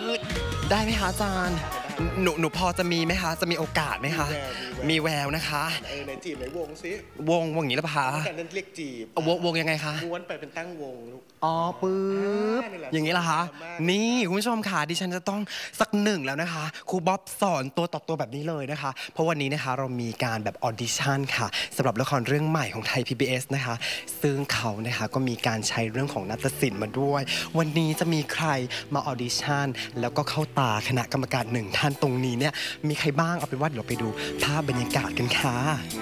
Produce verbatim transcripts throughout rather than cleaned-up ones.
ได้ไหมคะอาจารย์หนูหนูพอจะมีไหมคะจะมีโอกาสไหมคะมีแววนะคะเออไหนจีบไหนวงซิวงวงอย่างนี้หรือเปล่าคะการนั้นเรียกจีบวงวงยังไงคะม้วนไปเป็นตั้งวงลูกอ๋อปึ๊บอย่างนี้เหรอคะนี่คุณผู้ชมค่ะดิฉันจะต้องสักหนึ่งแล้วนะคะครูบ๊อบสอนตัวต่อตัวแบบนี้เลยนะคะเพราะวันนี้นะคะเรามีการแบบออดิชั่นค่ะสำหรับละครเรื่องใหม่ของไทย พี บี เอส นะคะซึ่งเขานะคะก็มีการใช้เรื่องของนาฏศิลป์มาด้วยวันนี้จะมีใครมาออดิชั่นแล้วก็เข้าตาคณะกรรมการหนึ่งท่านตรงนี้เนี่ยมีใครบ้างเอาเป็นว่าเดี๋ยวเราไปดูภาพบรรยากาศกันค่ะ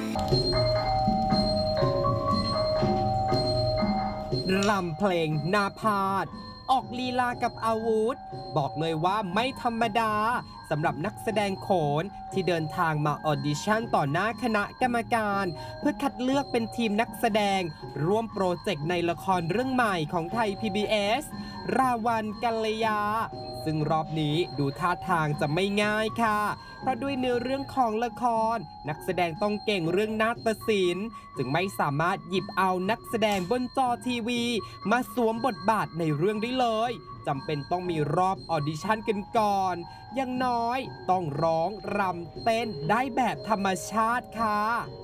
รำเพลงนาพาดออกลีลากับอาวุธบอกเลยว่าไม่ธรรมดาสำหรับนักแสดงโขนที่เดินทางมาออดิชั่นต่อหน้าคณะกรรมการเพื่อคัดเลือกเป็นทีมนักแสดงร่วมโปรเจกต์ในละครเรื่องใหม่ของไทย พี บี เอส ราวันกัลยาซึ่งรอบนี้ดูท่าทางจะไม่ง่ายค่ะเพราะด้วยเนื้อเรื่องของละครนักแสดงต้องเก่งเรื่องนาฏศิลป์จึงไม่สามารถหยิบเอานักแสดงบนจอทีวีมาสวมบทบาทในเรื่องได้เลยจำเป็นต้องมีรอบออดิชั่นกันก่อนอย่างน้อยต้องร้องรำเต้นได้แบบธรรมชาติค่ะ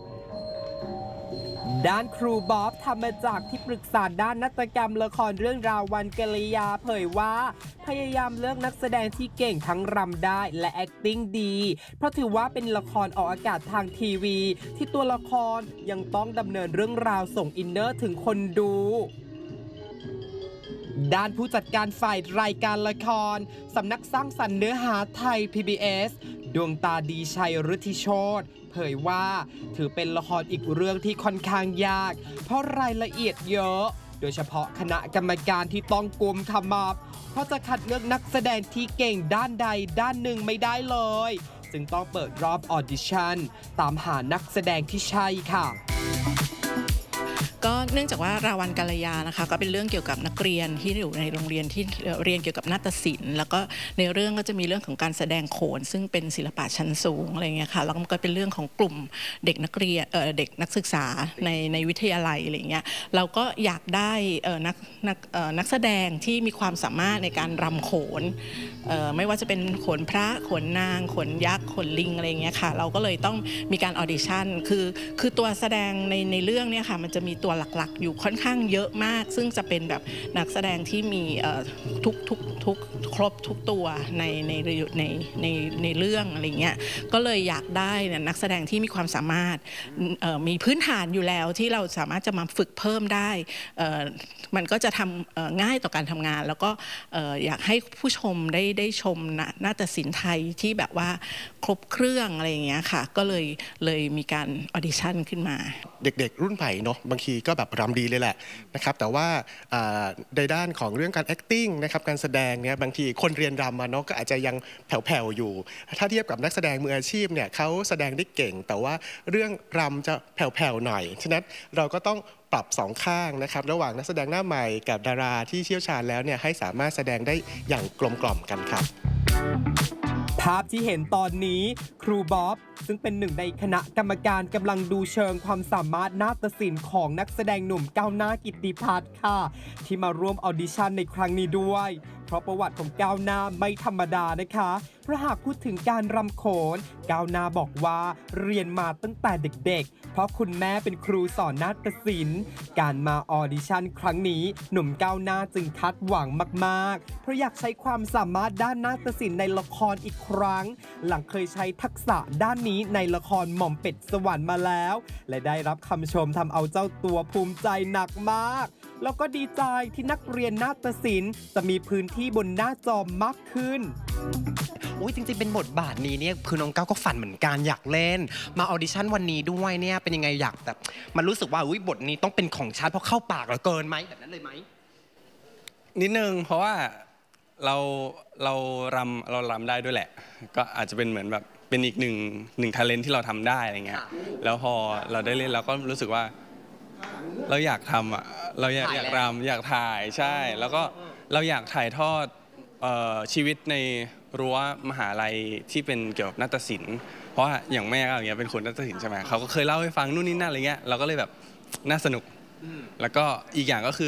ด้านครูบ๊อบธรรมจักรที่ปรึกษาด้านนวัตกรรมละครเรื่องราวันกัลยาเผยว่าพยายามเลือกนักแสดงที่เก่งทั้งรำได้และ acting ดีเพราะถือว่าเป็นละครออกอากาศทางทีวีที่ตัวละครยังต้องดำเนินเรื่องราวส่งอินเนอร์ถึงคนดูด้านผู้จัดการฝ่ายรายการละครสำนักสร้างสรรค์เนื้อหาไทย พี บี เอส ดวงตาดีชัยฤทธิโชติเผยว่าถือเป็นละครอีกเรื่องที่ค่อนข้างยากเพราะรายละเอียดเยอะโดยเฉพาะคณะกรรมการที่ต้องกุมขมับเพราะจะคัดเลือกนักแสดงที่เก่งด้านใดด้านหนึ่งไม่ได้เลยจึงต้องเปิดรอบออดิชั่นตามหานักแสดงที่ใช่ค่ะก็เนื่องจากว่าราวันกัลยานะคะก็เป็นเรื่องเกี่ยวกับนักเรียนที่อยู่ในโรงเรียนที่เรียนเกี่ยวกับนาฏศิลป์แล้วก็ในเรื่องก็จะมีเรื่องของการแสดงโขนซึ่งเป็นศิลปะชั้นสูงอะไรเงี้ยค่ะแล้วก็เป็นเรื่องของกลุ่มเด็กนักเรียนเอ่อเด็กนักศึกษาในในวิทยาลัยอะไรเงี้ยเราก็อยากได้เอ่อนักนักเอ่อนักแสดงที่มีความสามารถในการรำโขนเอ่อไม่ว่าจะเป็นโขนพระโขนนางโขนยักษ์โขนลิงอะไรเงี้ยค่ะเราก็เลยต้องมีการออดิชั่นคือคือตัวแสดงในในเรื่องเนี่ยค่ะมันจะมีตัวหลักๆอยู่ค่อนข้างเยอะมากซึ่งจะเป็นแบบนักแสดงที่มีทุกทุกทุกครบทุกตัวในในในในในเรื่องอะไรเงี้ยก็เลยอยากได้นักแสดงที่มีความสามารถมีพื้นฐานอยู่แล้วที่เราสามารถจะมาฝึกเพิ่มได้มันก็จะทำง่ายต่อการทำงานแล้วก็อยากให้ผู้ชมได้ได้ชมนาฏศิลป์ไทยที่แบบว่าครบเครื่องอะไรอย่างเงี้ยค่ะก็เลยเลยมีการออดิชั่นขึ้นมาเด็กๆรุ่นใหม่เนาะบางทีก็แบบรำดีเลยแหละนะครับแต่ว่าในด้านของเรื่องการ acting นะครับการแสดงเนี่ยบางทีคนเรียนรำมาเนาะก็อาจจะยังแผ่วๆอยู่ถ้าเทียบกับนักแสดงมืออาชีพเนี่ยเขาแสดงได้เก่งแต่ว่าเรื่องรำจะแผ่วๆหน่อยฉะนั้นเราก็ต้องปรับสองข้างนะครับระหว่างนักแสดงหน้าใหม่กับดาราที่เชี่ยวชาญแล้วเนี่ยให้สามารถแสดงได้อย่างกลมกล่อมกันครับภาพที่เห็นตอนนี้ครูบ๊อบซึ่งเป็นหนึ่งในคณะกรรมการกำลังดูเชิงความสามารถนาฏศิลป์ของนักแสดงหนุ่มก้าวหน้ากิตติพัฒน์ค่ะที่มาร่วมออดิชั่นในครั้งนี้ด้วยเพราะประวัติของก้าวหน้าไม่ธรรมดานะคะเพราะหากพูดถึงการรำโขนก้าวหน้าบอกว่าเรียนมาตั้งแต่เด็กๆเพราะคุณแม่เป็นครูสอนนาฏศิลป์การมาออดิชั่นครั้งนี้หนุ่มก้าวหน้าจึงคาดหวังมากๆเพราะอยากใช้ความสามารถด้านนาฏศิลป์ในละครอีกครั้งหลังเคยใช้ทักษะด้านนี้ในละครหม่อมเป็ดสวรรค์มาแล้วและได้รับคำชมทำเอาเจ้าตัวภูมิใจหนักมากแล้วก็ดีใจที่นักเรียนนาฏศิลป์จะมีพื้นที่บนหน้าจอมากขึ้นอุ้ยจริงๆเป็นบทบาทนี้เนี่ยคือน้องก้าวก็ฝันเหมือนกันอยากเล่นมาออดิชั่นวันนี้ด้วยเนี่ยเป็นยังไงอยากแบบมันรู้สึกว่าอุ้ยบทนี้ต้องเป็นของฉันเพราะเข้าปากเหลือเกินไหมแบบนั้นเลยไหมนิดนึงเพราะว่าเราเรารำเรารำได้ด้วยแหละก็อาจจะเป็นเหมือนแบบเป็นอีกหนึ่งหนึ่งทาเลนต์ที่เราทำได้อะไรเงี้ยแล้วพอเราได้เล่นเราก็รู้สึกว่าเราอยากทำอ่ะเราอยากอยากรำอยากถ่ายใช่แล้วก็เราอยากถ่ายทอดชีวิตในรั้วมหาลัยที่เป็นเกี่ยวกับนาฏศิลป์เพราะอย่างแม่ก็อย่างเงี้ยเป็นคนนาฏศิลป์ใช่ไหมเขาก็เคยเล่าให้ฟังนู่นนี่นั่นอะไรเงี้ยเราก็เลยแบบน่าสนุกแล้วก็อีกอย่างก็คือ